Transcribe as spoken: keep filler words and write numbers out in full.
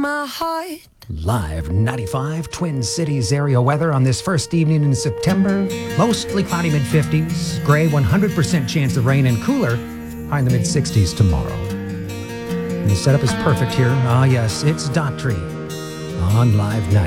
my heart. Live ninety-five Twin Cities area weather on this first evening in September. Mostly cloudy mid fifties, gray one hundred percent chance of rain, and cooler high in the mid sixties tomorrow. And the setup is perfect here. Ah yes, it's Daughtry on Live ninety.